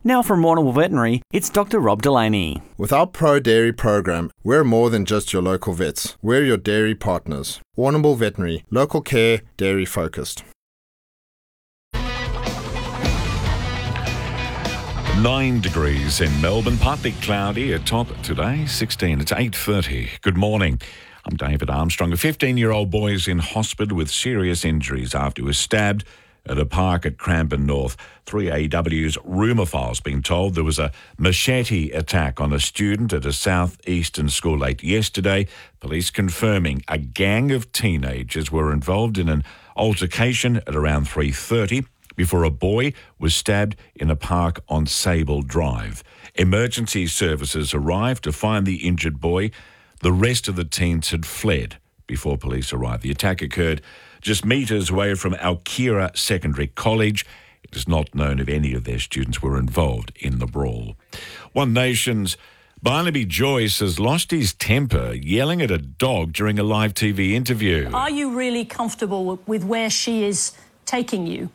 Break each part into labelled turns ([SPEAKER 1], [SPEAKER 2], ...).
[SPEAKER 1] Now from Warrnambool Veterinary, it's Dr. Rob Delaney.
[SPEAKER 2] With our Pro Dairy program, we're more than just your local vets. We're your dairy partners. Warrnambool Veterinary, local care, dairy focused.
[SPEAKER 3] 9 degrees in Melbourne, partly cloudy, a top today, 16. It's 8:30. Good morning. I'm David Armstrong. A 15-year-old boy is in hospital with serious injuries after he was stabbed at a park at Cranbourne North. 3AW's rumour files being told there was a machete attack on a student at a southeastern school late yesterday. Police confirming a gang of teenagers were involved in an altercation at around 3:30 before a boy was stabbed in a park on Sable Drive. Emergency services arrived to find the injured boy. The rest of the teens had fled before police arrived. The attack occurred just metres away from Alkira Secondary College. It is not known if any of their students were involved in the brawl. One Nation's Barnaby Joyce has lost his temper, yelling at a dog during a live TV interview.
[SPEAKER 4] Are you really comfortable with where she is taking you?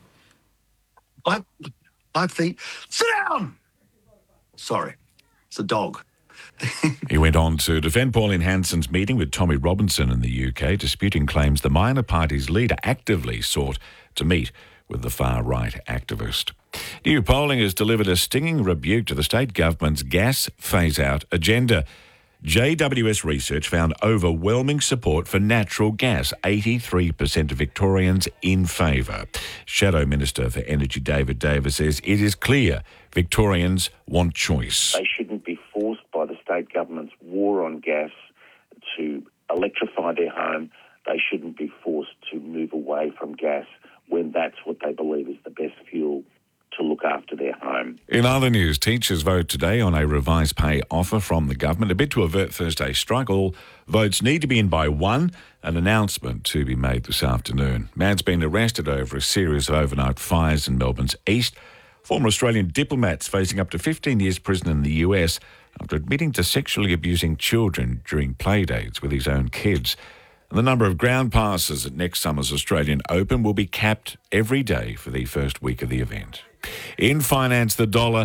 [SPEAKER 5] I think, sit down! Sorry, it's a dog.
[SPEAKER 3] He went on to defend Pauline Hanson's meeting with Tommy Robinson in the UK, disputing claims the minor party's leader actively sought to meet with the far-right activist. New polling has delivered a stinging rebuke to the state government's gas phase-out agenda. JWS research found overwhelming support for natural gas, 83% of Victorians in favour. Shadow Minister for Energy David Davis says it is clear Victorians want choice.
[SPEAKER 6] They shouldn't be forced by the state government's war on gas to electrify their home. They shouldn't be forced to move away from gas when that's what they believe is the best fuel to look after their home.
[SPEAKER 3] In other news, teachers vote today on a revised pay offer from the government, a bid to avert Thursday's strike. All votes need to be in by 1, an announcement to be made this afternoon. Man's been arrested over a series of overnight fires in Melbourne's east. Former Australian diplomats facing up to 15 years prison in the US after admitting to sexually abusing children during playdates with his own kids. And the number of ground passes at next summer's Australian Open will be capped every day for the first week of the event. In finance, the dollar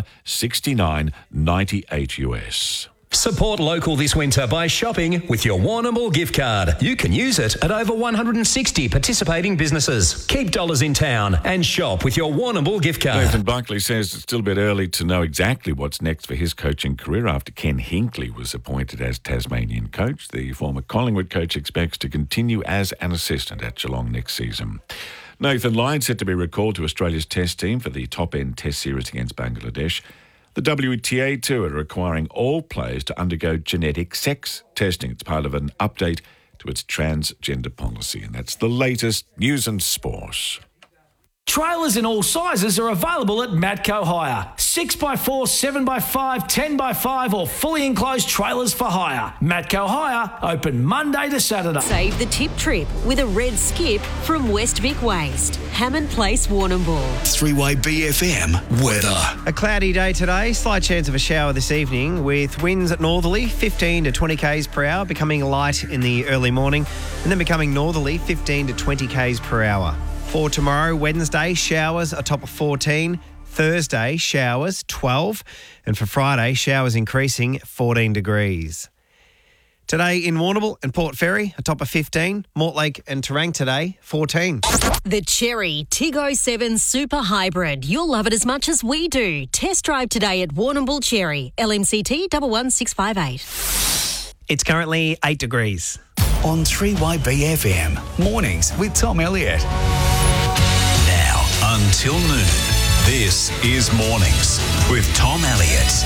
[SPEAKER 3] 69.98 US.
[SPEAKER 7] Support local this winter by shopping with your Warrnambool gift card. You can use it at over 160 participating businesses. Keep dollars in town and shop with your Warrnambool gift card.
[SPEAKER 3] Nathan Buckley says it's still a bit early to know exactly what's next for his coaching career after Ken Hinkley was appointed as Tasmanian coach. The former Collingwood coach expects to continue as an assistant at Geelong next season. Nathan Lyon set to be recalled to Australia's test team for the top-end test series against Bangladesh. The WTA Tour requiring all players to undergo genetic sex testing. It's part of an update to its transgender policy. And that's the latest news and sport.
[SPEAKER 8] Trailers in all sizes are available at Matco Hire. 6x4, 7x5, 10x5 or fully enclosed trailers for hire. Matco Hire, open Monday to Saturday.
[SPEAKER 9] Save the tip trip with a red skip from West Vic Waste. Hammond Place, Warrnambool.
[SPEAKER 10] 3-Way BFM weather.
[SPEAKER 11] A cloudy day today, slight chance of a shower this evening with winds at northerly 15 to 20 k's per hour, becoming light in the early morning and then becoming northerly 15 to 20 k's per hour. For tomorrow, Wednesday, showers a top of 14. Thursday, showers 12. And for Friday, showers increasing 14 degrees. Today in Warrnambool and Port Fairy, a top of 15. Mortlake and Terang today, 14.
[SPEAKER 9] The Cherry Tiggo 7 Super Hybrid. You'll love it as much as we do. Test drive today at Warrnambool Cherry. LMCT 11658.
[SPEAKER 11] It's currently 8 degrees.
[SPEAKER 10] On 3-Way BFM, mornings with Tom Elliott. Now until noon, this is Mornings with Tom Elliott.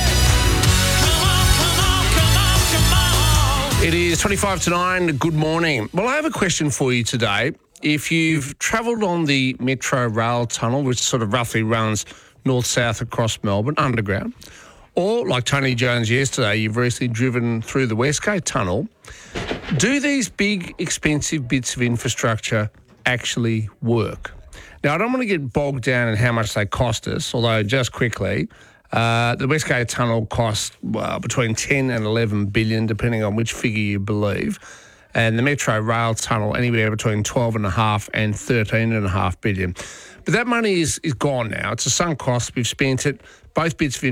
[SPEAKER 12] It is 25 to 9. Good morning. Well, I have a question for you today. If you've travelled on the Metro Rail Tunnel, which sort of roughly runs north-south across Melbourne, underground, or like Tony Jones yesterday, you've recently driven through the Westgate Tunnel, do these big, expensive bits of infrastructure actually work? Now, I don't want to get bogged down in how much they cost us, although just quickly, the Westgate Tunnel cost between 10 and 11 billion, depending on which figure you believe, and the Metro Rail Tunnel anywhere between 12.5 and 13.5 billion. But that money is gone now. It's a sunk cost. We've spent it. Both bits of